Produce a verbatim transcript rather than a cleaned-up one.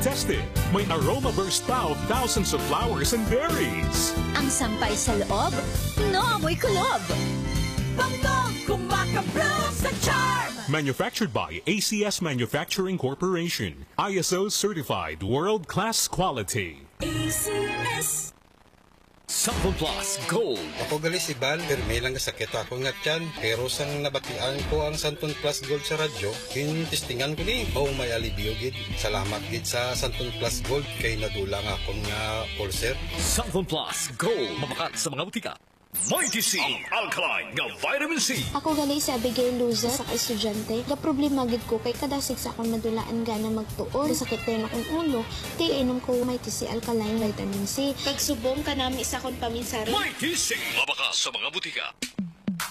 tested. May aroma burst pa of thousands of flowers and berries. Ang sampay sa loob, naamoy kulob. Bangog kumakablaw sa charm. Manufactured by A C S Manufacturing Corporation. I S O certified world-class quality. A C S. Sample Plus Gold. Ako gali si Bal, pero may lang sakit ako nga tiyan. Pero sang nabatian ko ang Santon Plus Gold sa radyo, kinistingan ko ni. Oh, may alibio gid. Salamat gid sa Santon Plus Gold kay nadulang akong nga ulcer. Sample Plus Gold. Mabakat sa mga butika. Mighty C, ang alkaline nga vitamin C. Ako gali si Abigail Luza sa estudyante. Ga problema gid ko kay kadasig sa akong madulaan gana magtuon. Sakit tayo na akong ulo. Di inom ko Mighty C alkaline vitamin C. Kagsubong ka nami sa akong paminsari. Mighty C. Mabakat sa mga butika.